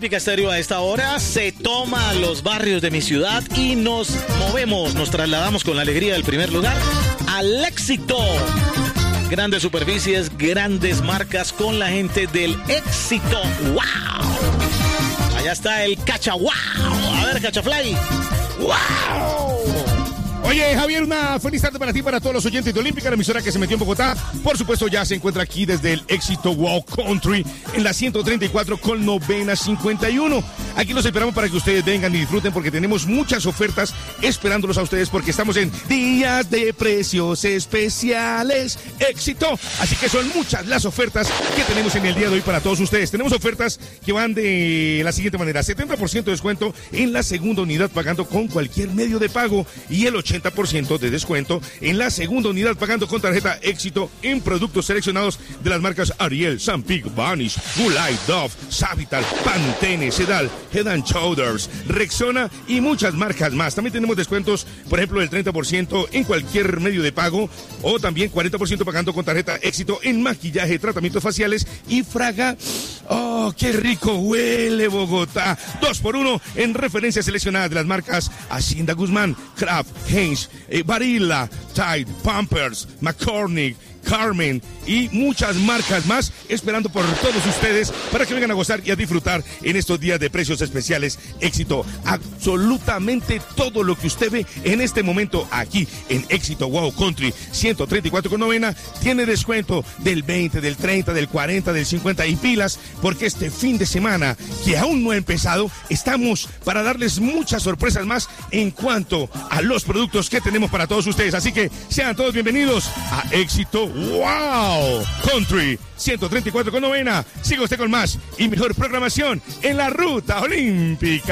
Olímpica Estéreo a esta hora se toma los barrios de mi ciudad y nos trasladamos con la alegría del primer lugar al éxito. Grandes superficies, grandes marcas con la gente del éxito. ¡Wow! Allá está el Cacha. ¡Wow! A ver, Cachafly. ¡Wow! Oye, Javier, una feliz tarde para ti, para todos los oyentes de Olímpica, la emisora que se metió en Bogotá. Por supuesto, ya se encuentra aquí desde el éxito Wow Country en la 134 con novena 51. Aquí los esperamos para que ustedes vengan y disfruten porque tenemos muchas ofertas esperándolos a ustedes porque estamos en días de precios especiales éxito. Así que son muchas las ofertas que tenemos en el día de hoy para todos ustedes. Tenemos ofertas que van de la siguiente manera: 70% de descuento en la segunda unidad pagando con cualquier medio de pago y el 80% de descuento en la segunda unidad pagando con tarjeta éxito en productos seleccionados de las marcas Ariel, Sunpeak, Vanish, Gulay, Dove, Savital, Pantene, Sedal, Head & Shoulders, Rexona y muchas marcas más. También tenemos descuentos, por ejemplo, del 30% en cualquier medio de pago o también 40% pagando con tarjeta éxito en maquillaje, tratamientos faciales y fraga. ¡Oh, qué rico huele Bogotá! 2x1 en referencias seleccionadas de las marcas Hacienda Guzmán, Kraft, Heinz, Barilla, Tide, Pampers, McCormick, Carmen y muchas marcas más esperando por todos ustedes para que vengan a gozar y a disfrutar en estos días de precios especiales éxito. Absolutamente todo lo que usted ve en este momento aquí en éxito Wow Country 134 con novena tiene descuento del 20, del 30, del 40, del 50 y pilas porque este fin de semana que aún no ha empezado estamos para darles muchas sorpresas más en cuanto a los productos que tenemos para todos ustedes. Así que sean todos bienvenidos a éxito Wow Country 134 con novena. Siga usted con más y mejor programación en la ruta olímpica.